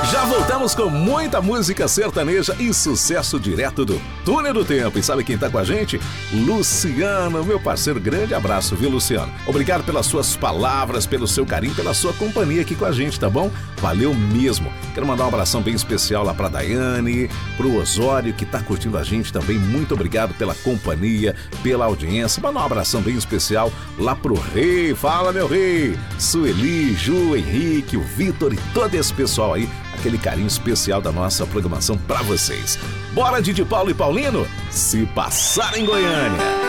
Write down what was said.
Já voltamos com muita música sertaneja e sucesso direto do Túnel do Tempo. E sabe quem tá com a gente? Luciano, meu parceiro. Grande abraço, viu, Luciano? Obrigado pelas suas palavras, pelo seu carinho, pela sua companhia aqui com a gente, tá bom? Valeu mesmo. Quero mandar um abração bem especial lá pra Daiane, pro Osório, que tá curtindo a gente também. Muito obrigado pela companhia, pela audiência. Mandar um abração bem especial lá pro Rei. Fala, meu Rei! Sueli, Ju, Henrique, o Vitor e todo esse pessoal aí. Aquele carinho especial da nossa programação pra vocês. Bora, Didi Paulo e Paulino? Se passar em Goiânia!